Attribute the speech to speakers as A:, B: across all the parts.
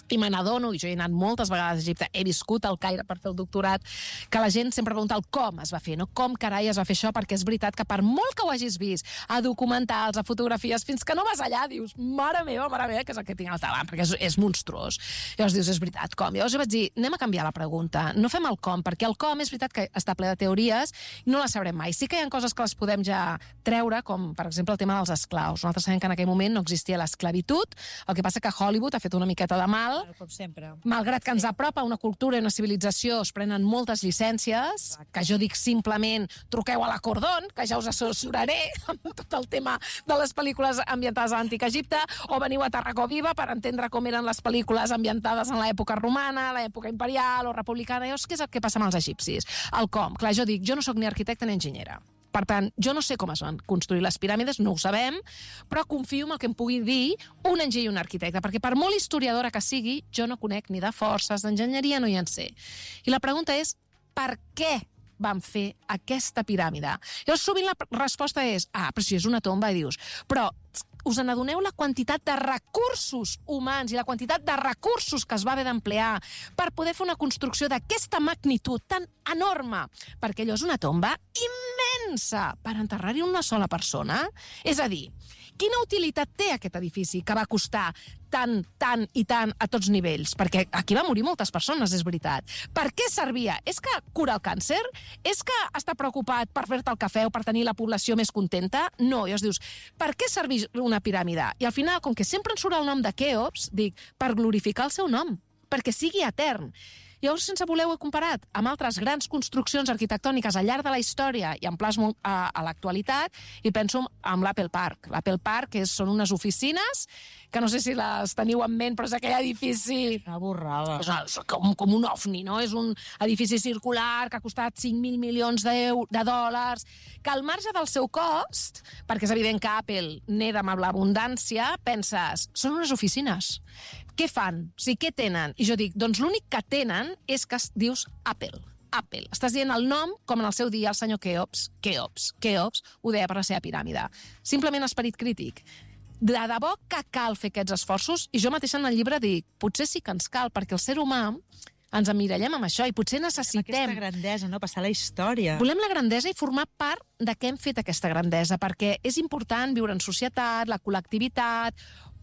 A: I me n'adono, i jo he anat moltes vegades a Egipte, he viscut al Caire per fer el doctorat, que la gent sempre pregunta el com es va fer, no? Com carai es va fer això, perquè és veritat que per molt que ho hagis vist a documentals, a fotografies, fins que no vas allà, dius, mare meva, que és el que tinc al davant, perquè és monstruós. Llavors dius, és veritat, com? Llavors jo vaig dir, anem a canviar la pregunta, no fem el com, perquè el com és veritat que està ple de teories i no la sabrem mai. Sí que hi ha coses que les podem ja treure, com per exemple el tema dels esclaus. Nosaltres sabem que en aquell moment no existia l'esclavitud, el que passa que Hollywood ha fet una miqueta de mal.
B: Com sempre.
A: Malgrat que ens apropa una cultura i una civilització, es prenen moltes llicències, que jo dic simplement truqueu a la Cordón, que ja us assessoraré amb tot el tema de les pel·lícules ambientades a l'Antic Egipte, o veniu a Tarragó Viva per entendre com eren les pel·lícules ambientades en l'època romana, l'època imperial o republicana. Llavors, què és el que passa amb els egipcis? El com. Clar, jo dic, jo no sóc ni arquitecte ni enginyera. Per tant, jo no sé com es van construir les piràmides, no ho sabem, però confio en el que em pugui dir un enginyer i un arquitecte, perquè per molt historiadora que sigui, jo no conec ni de forces, d'enginyeria no hi en sé. I la pregunta és, per què van fer aquesta piràmide? Llavors, sovint la resposta és, però si és una tomba, i dius, però us n'adoneu la quantitat de recursos humans i la quantitat de recursos que es va haver d'emplear per poder fer una construcció d'aquesta magnitud tan enorme? Perquè allò és una tomba immensa per enterrar-hi una sola persona. És a dir, quina utilitat té aquest edifici que va costar tant i tant a tots nivells? Perquè aquí va morir moltes persones, és veritat. Per què servia? És que cura el càncer? És que està preocupat per fer-te el cafè o per tenir la població més contenta? No, i llavors dius, per què serveix una piràmide? I al final, com que sempre ens surt el nom de Keops, dic, per glorificar el seu nom, perquè sigui etern. Llavors, sense voler, ho he comparat amb altres grans construccions arquitectòniques al llarg de la història i en plasmo a l'actualitat, i penso en l'Apple Park. L'Apple Park són unes oficines que no sé si les teniu en ment, però és aquell edifici...
B: Una borrada.
A: És com un ovni, no? És un edifici circular que ha costat 5.000 milions de dòlars, que al marge del seu cost, perquè és evident que Apple neda amb l'abundància, penses, són unes oficines. Què fan? O sigui, què tenen? I jo dic, doncs l'únic que tenen és que dius Apple. Apple. Estàs dient el nom com en el seu dia el senyor Keops. Keops ho deia per la seva piràmide. Simplement esperit crític. De debò que cal fer aquests esforços, i jo mateixa en el llibre dic, potser sí que ens cal, perquè el ser humà ens emmirallem amb això i potser necessitem...
B: Aquesta grandesa, no? Passar la història.
A: Volem la grandesa i formar part de què hem fet aquesta grandesa, perquè és important viure en societat, la col·lectivitat,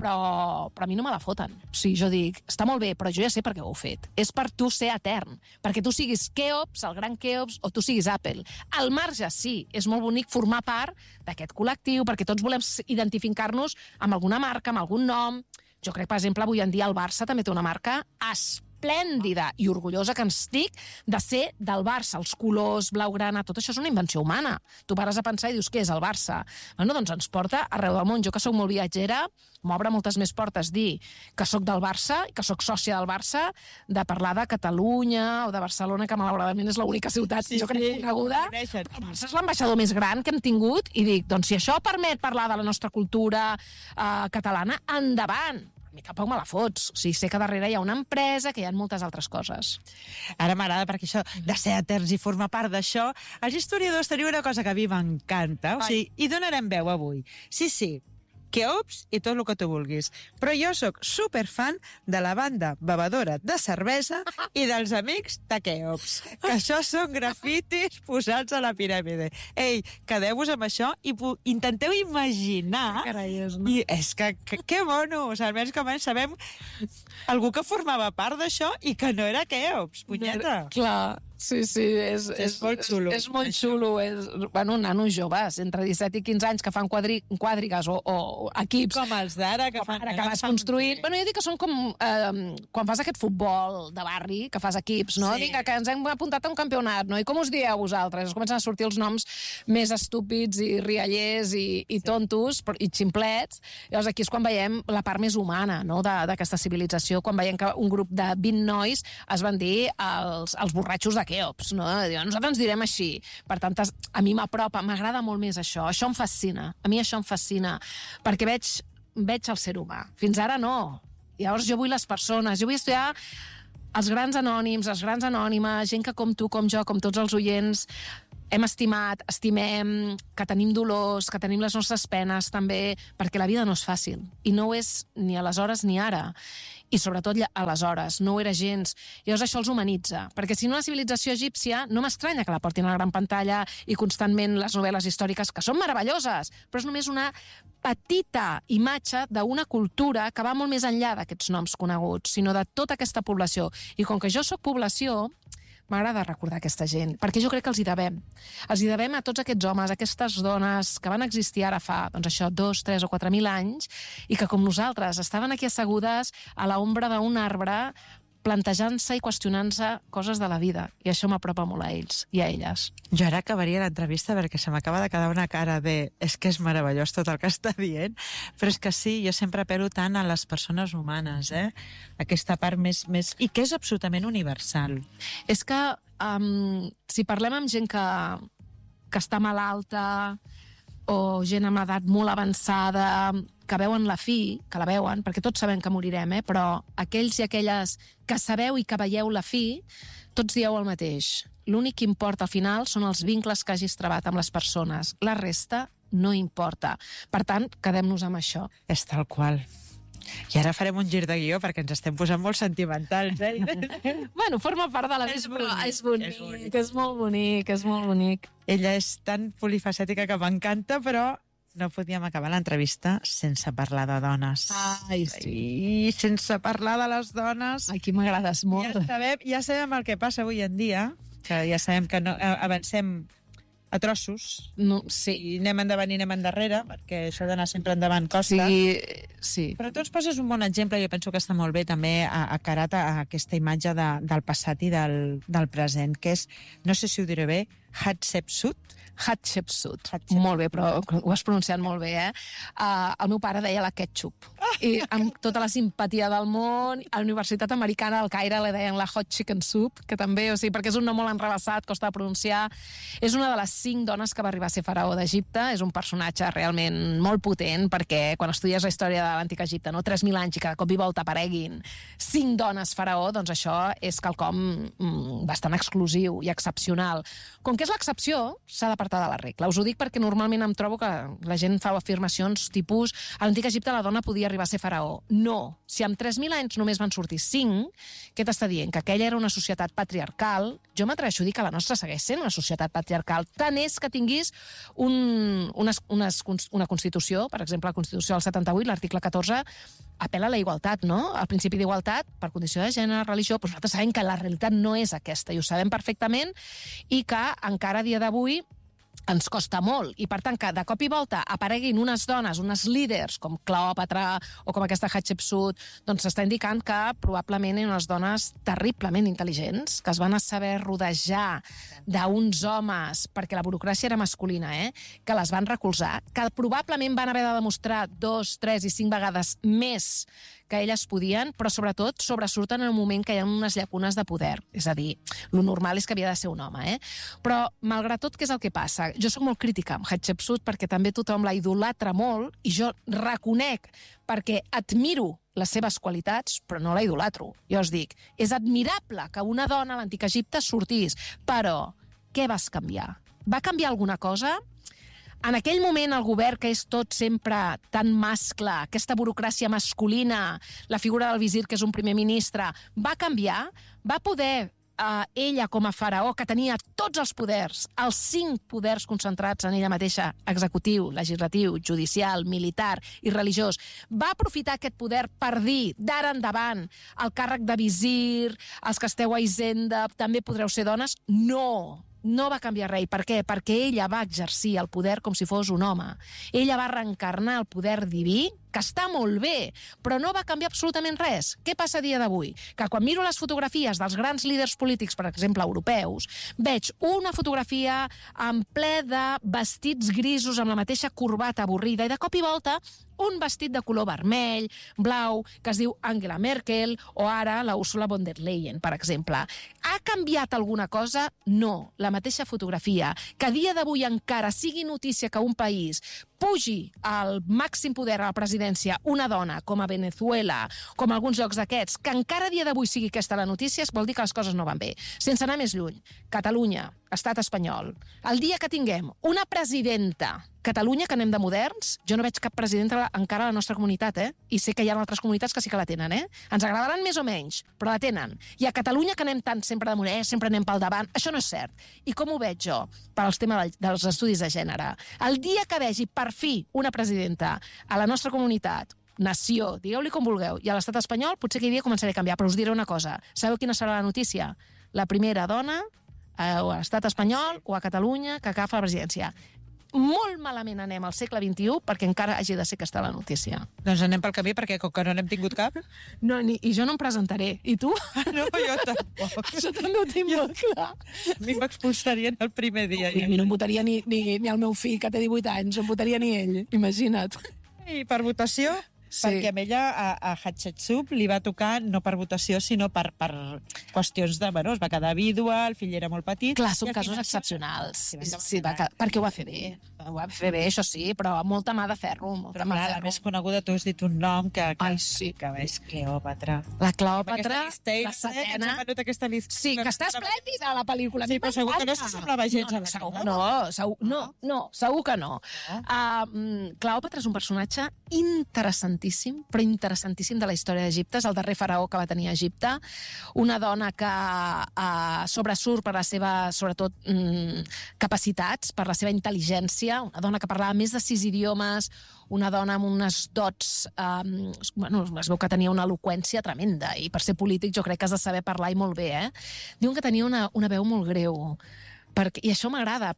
A: però a mi no me la foten. O sigui, jo dic, està molt bé, però jo ja sé per què ho heu fet. És per tu ser etern, perquè tu siguis Keops, el gran Keops, o tu siguis Apple. Al marge, sí, és molt bonic formar part d'aquest col·lectiu, perquè tots volem identificar-nos amb alguna marca, amb algun nom. Jo crec, per exemple, avui en dia el Barça també té una marca esplèndida i orgullosa que ens estic de ser del Barça. Els colors, blaugrana, tot això és una invenció humana. Tu pares a pensar i dius, què és el Barça? Bueno, doncs ens porta arreu del món. Jo, que soc molt viatgera, m'obre moltes més portes dir que soc del Barça i que soc sòcia del Barça, de parlar de Catalunya o de Barcelona, que malauradament és l'única ciutat, jo crec, coneguda. El Barça és l'ambaixador més gran que hem tingut i dic, doncs si això permet parlar de la nostra cultura catalana, endavant. A mi tampoc me la fots. O sigui, sé que darrere hi ha una empresa, que hi ha moltes altres coses.
B: Ara m'agrada, perquè això de ser eterns i formar part d'això, els historiadors teniu una cosa que a mi m'encanta, o sigui, hi donarem veu avui. Sí, Keops i tot el que tu vulguis. Però jo sóc superfan de la banda bevedora de cervesa i dels amics de Keops. Que això són grafitis posats a la piràmide. Ei, quedeu-vos amb això i intenteu imaginar...
A: Carai, no?
B: I és que mono! O sigui, almenys com sabem algú que formava part d'això i que no era Keops, punyeta.
A: Clar. Sí, és
B: molt xulo.
A: És molt xulo. Bueno, nanos joves, entre 17 i 15 anys, que fan quadrigues o equips...
B: Com els d'ara, que
A: vas construint... Bueno, jo dic que són com... quan fas aquest futbol de barri, que fas equips, no?
B: Sí.
A: Vinga, que ens hem apuntat a un campionat, no? I com us dieu vosaltres? Es comencen a sortir els noms més estúpids i riallers i tontos i ximplets. Llavors aquí és quan veiem la part més humana, no?, d'aquesta civilització, quan veiem que un grup de 20 nois es van dir els borratxos de Keops, no? Nosaltres ens direm així. Per tant, a mi m'apropa, m'agrada molt més això. Això em fascina. A mi això em fascina. Perquè veig el ser humà. Fins ara no. Llavors jo vull les persones. Jo vull estudiar els grans anònims, les grans anònimes, gent que com tu, com jo, com tots els oients, hem estimat, estimem, que tenim dolors, que tenim les nostres penes també, perquè la vida no és fàcil. I no ho és ni aleshores ni ara. I sobretot aleshores, no ho era gens. I llavors això els humanitza, perquè si no la civilització egípcia no m'estranya que la portin a la gran pantalla i constantment les novel·les històriques, que són meravelloses, però és només una petita imatge d'una cultura que va molt més enllà d'aquests noms coneguts, sinó de tota aquesta població. I com que jo sóc població, m'agrada recordar aquesta gent, perquè jo crec que els hi devem. Els hi devem a tots aquests homes, aquestes dones que van existir ara fa, 2, 3 o 4.000 anys, i que com nosaltres estaven aquí assegudes a l'ombra d'un arbre, plantejant-se i qüestionant-se coses de la vida. I això m'apropa molt a ells i a elles.
B: Jo ara acabaria l'entrevista perquè se m'acaba de quedar una cara de és que és meravellós tot el que està dient, però és que sí, jo sempre apel·lo tant a les persones humanes, aquesta part més... i que és absolutament universal.
A: És que si parlem amb gent que està malalta o gent amb edat molt avançada, que veuen la fi, que la veuen, perquè tots sabem que morirem, però aquells i aquelles que sabeu i que veieu la fi, tots dieu el mateix. L'únic que importa al final són els vincles que hagis trebat amb les persones. La resta no importa. Per tant, quedem-nos amb això.
B: És tal qual. I ara farem un gir de guió perquè ens estem posant molt sentimentals,
A: Bueno, forma part de la vida, però és bonic, és molt bonic, és molt bonic.
B: Ella és tan polifacètica que m'encanta, però no podíem acabar l'entrevista sense parlar de dones.
A: Ai, sí.
B: I sense parlar de les dones...
A: Aquí m'agrades molt.
B: Ja sabem el que passa avui en dia, que ja sabem que no, avancem a trossos,
A: no, sí.
B: I anem endavant i anem endarrere, perquè això d'anar sempre endavant costa.
A: Sí.
B: Però tu ens poses un bon exemple, jo penso que està molt bé també carat a aquesta imatge del passat i del present, que és, no sé si ho diré bé, Hatshepsut. Molt bé, però ho has pronunciat molt bé, el meu pare deia la ketchup. I amb tota la simpatia del món, a la Universitat Americana del Caire li deien la hot chicken soup, que també, o sigui, perquè és un nom molt enrevessat, costa de pronunciar. És una de les 5 dones que va arribar a ser faraó d'Egipte. És un personatge realment molt potent, perquè quan estudies la història de l'antic Egipte, 3.000 anys i cada cop i volta apareguin 5 dones faraó, doncs això és quelcom bastant exclusiu i excepcional. Com que és l'excepció, s'ha d'apartar de la regla. Us ho dic perquè normalment em trobo que la gent fa afirmacions tipus a l'antic Egipte la dona podia arribar a ser faraó. No. Si amb 3.000 anys només van sortir 5, què t'està dient? Que aquella era una societat patriarcal. Jo m'atreveixo a dir que la nostra segueix sent una societat patriarcal. Tant és que tinguis una Constitució, per exemple, la Constitució del 78, l'article 14, apel·la a la igualtat, no? El principi d'igualtat per condició de gènere, religió, però nosaltres sabem que la realitat no és aquesta, i ho sabem perfectament, i que encara a dia d'avui ens costa molt, i per tant que de cop i volta apareguin unes dones, unes líders com Cleòpatra o com aquesta Hatshepsut, doncs s'està indicant que probablement eren unes dones terriblement intel·ligents, que es van saber rodejar d'uns homes, perquè la burocràcia era masculina, que les van recolzar, que probablement van haver de demostrar 2, 3 i 5 vegades més que elles podien, però sobretot sobresurten en un moment que hi ha unes llacunes de poder. És a dir, lo normal és que havia de ser un home, Però, malgrat tot, què és el que passa? Jo sóc molt crítica amb Hatshepsut perquè també tothom la idolatra molt i jo reconec perquè admiro les seves qualitats, però no la idolatro. Jo us dic, és admirable que una dona a l'antic Egipte sortís, però què vas canviar? Va canviar alguna cosa? En aquell moment, el govern, que és tot sempre tan mascle, aquesta burocràcia masculina, la figura del visir, que és un primer ministre, va canviar? Va poder ella, com a faraó, que tenia tots els poders, els 5 poders concentrats en ella mateixa, executiu, legislatiu, judicial, militar i religiós, va aprofitar aquest poder per dir, d'ara endavant, el càrrec de visir, els que esteu a Hisenda, també podreu ser dones? No! No va canviar res. Per què? Perquè ella va exercir el poder com si fos un home. Ella va reencarnar el poder diví, que està molt bé, però no va canviar absolutament res. Què passa a dia d'avui? Que quan miro les fotografies dels grans líders polítics, per exemple, europeus, veig una fotografia en ple de vestits grisos amb la mateixa corbata avorrida i de cop i volta un vestit de color vermell, blau, que es diu Angela Merkel, o ara la Ursula von der Leyen, per exemple. Ha canviat alguna cosa? No. La mateixa fotografia. Que a dia d'avui encara sigui notícia que un país pugi al màxim poder a la presidència una dona, com a Venezuela, com a alguns llocs d'aquests, que encara a dia d'avui sigui aquesta la notícia, vol dir que les coses no van bé. Sense anar més lluny, Catalunya, Estat espanyol, el dia que tinguem una presidenta
A: Catalunya, que anem de moderns, jo no veig cap president encara a la nostra comunitat, i sé que hi ha altres comunitats que sí que la tenen, Ens agradaran més o menys, però la tenen. I a Catalunya, que anem tant sempre de moderns, sempre anem pel davant, això no és cert. I com ho veig jo, per al tema dels estudis de gènere? El dia que vegi per fi una presidenta a la nostra comunitat, nació, digueu-li com vulgueu, i a l'estat espanyol, potser aquell dia començaré a canviar, però us diré una cosa. Sabeu quina serà la notícia? La primera dona a l'estat espanyol o a Catalunya que agafa la presidència. Molt malament anem al segle XXI perquè encara hagi de ser aquesta la notícia.
B: Doncs anem pel camí, perquè com que no n'hem tingut cap...
A: No, i jo no em presentaré. I tu?
B: No, jo tampoc.
A: Jo també ho tinc molt clar.
B: A mi m'expulsarien el primer dia.
A: I a mi no em votaria ni el meu fill, que té 18 anys, no em votaria ni ell, imagina't.
B: I per votació... Sí. Perquè a ella, a Hatshepsut, li va tocar no per votació, sinó per qüestions de... Bueno, es va quedar vídua, el fill era molt petit...
A: Clar, són casos excepcionals. Sí, perquè ho va fer bé. Ho va fer bé, això sí, però amb molta mà de ferro.
B: Però clar, la més coneguda, tu has dit un nom que
A: sí.
B: Que és Cleòpatra.
A: La Cleòpatra, la setena...
B: Sí,
A: que està esplèndida, la pel·lícula.
B: Sí, però segur que no s'assemblava gens a la
A: Cleòpatra. No, segur que no. Cleòpatra és un personatge interessantíssim, però interessantíssim de la història d'Egipte. És el darrer faraó que va tenir a Egipte. Una dona que sobresurt per les seves, sobretot, capacitats, per la seva intel·ligència, una dona que parlava més de 6 idiomes, una dona amb unes dots... es veu que tenia una eloqüència tremenda, i per ser polític jo crec que has de saber parlar i molt bé, Diuen que tenia una veu molt greu, i això m'agrada,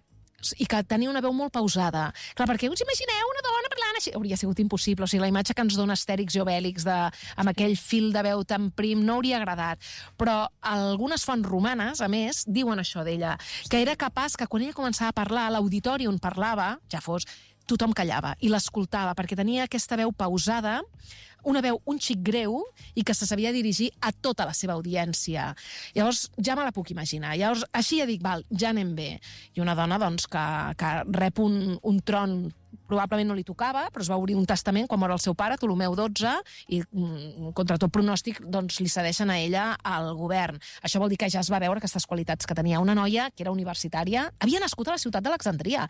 A: i que tenia una veu molt pausada. Clar, perquè us imagineu una dona parlant així? Hauria sigut impossible. O sigui, la imatge que ens dona Astèrix i Obèlix amb aquell fil de veu tan prim no hauria agradat. Però algunes fonts romanes, a més, diuen això d'ella, que era capaç que quan ella començava a parlar, a l'auditori on parlava, ja fos, tothom callava i l'escoltava, perquè tenia aquesta veu pausada, una veu un xic greu i que se sabia dirigir a tota la seva audiència. Llavors, ja me la puc imaginar. Llavors, així ja dic, val, ja anem bé. I una dona, doncs, que rep un tron, probablement no li tocava, però es va obrir un testament quan mor el seu pare, Ptolemeu XII, i contra tot pronòstic doncs, li cedeixen a ella al govern. Això vol dir que ja es va veure aquestes qualitats que tenia una noia que era universitària, havia nascut a la ciutat d'Alexandria,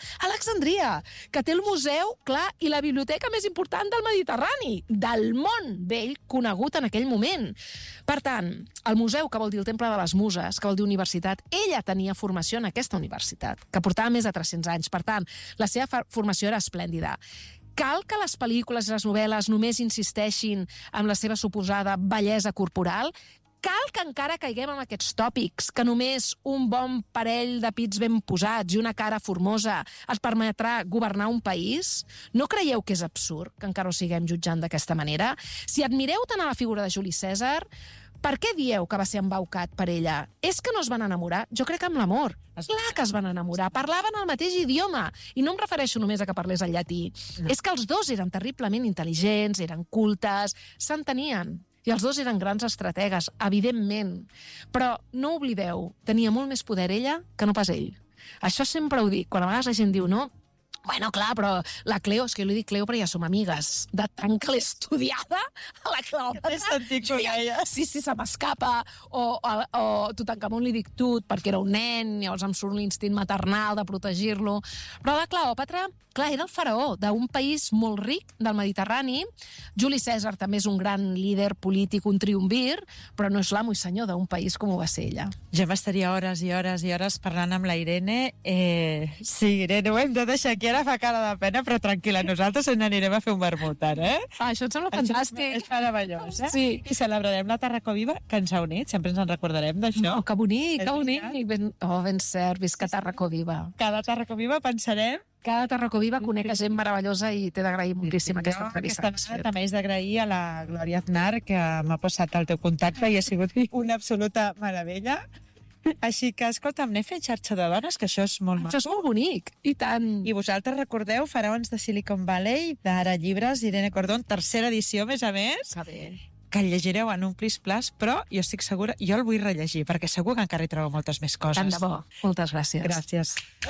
A: que té el museu, clar, i la biblioteca més important del Mediterrani, del món vell conegut en aquell moment. Per tant, el museu, que vol dir el Temple de les Muses, que vol dir universitat, ella tenia formació en aquesta universitat, que portava més de 300 anys. Per tant, la seva formació era esplèndida. Cal que les pel·lícules i les novel·les només insisteixin en la seva suposada bellesa corporal? Cal que encara caiguem en aquests tòpics, que només un bon parell de pits ben posats i una cara formosa es permetrà governar un país? No creieu que és absurd que encara ho siguem jutjant d'aquesta manera? Si admireu tant a la figura de Juli Cèsar, per què dieu que va ser embaucat per ella? És que no es van enamorar? Jo crec que amb l'amor. Clar que es van enamorar. Parlaven el mateix idioma. I no em refereixo només a que parlés el llatí. No. És que els dos eren terriblement intel·ligents, eren cultes, s'entenien. I els dos eren grans estrategues, evidentment. Però no oblideu, tenia molt més poder ella que no pas ell. Això sempre ho dic. Quan a vegades la gent diu no, bueno, clar, però la Cleo, és que jo li dic Cleo perquè ja som amigues, de tant que l'he estudiada a la Cleòpatra.
B: T'he sentit com ella.
A: Sí, se m'escapa. O Tutankamon li dic Tut perquè era un nen, llavors em surt l'instint maternal de protegir-lo. Però la Cleòpatra, clar, era el faraó d'un país molt ric del Mediterrani. Juli Cèsar també és un gran líder polític, un triumvir, però no és l'amo i senyor d'un país com ho va ser ella.
B: Jo m'estaria hores i hores i hores parlant amb la Irene. Sí, Irene, ho hem de deixar aquí. Ara fa cara de pena, però tranquil·la, nosaltres ens n'anirem a fer un vermut ara,
A: Això em sembla fantàstic.
B: És meravellós,
A: Sí.
B: I celebrarem la Tarraco Viva, que ens ha unit, sempre ens en recordarem d'això.
A: Que bonic, que bonic. Ben cert, visca Tarraco Viva.
B: Cada Tarraco Viva pensarem...
A: Cada Tarraco Viva conec gent meravellosa i t'he d'agrair moltíssim aquesta entrevista.
B: Aquesta també és d'agrair a la Glòria Aznar, que m'ha posat el teu contacte i ha sigut una absoluta meravella. Així que, escolta'm, anem fent xarxa de dones, que això és molt maco.
A: Això és molt bonic, i tant.
B: I vosaltres recordeu Faraons de Silicon Valley, d'Ara Llibres, Irene Cordón, tercera edició, a més,
A: Que bé.
B: Que el llegireu en un plis plas, però jo estic segura, jo el vull rellegir, perquè segur que encara hi trobo moltes més coses.
A: Tant de bo. Moltes gràcies.
B: Gràcies.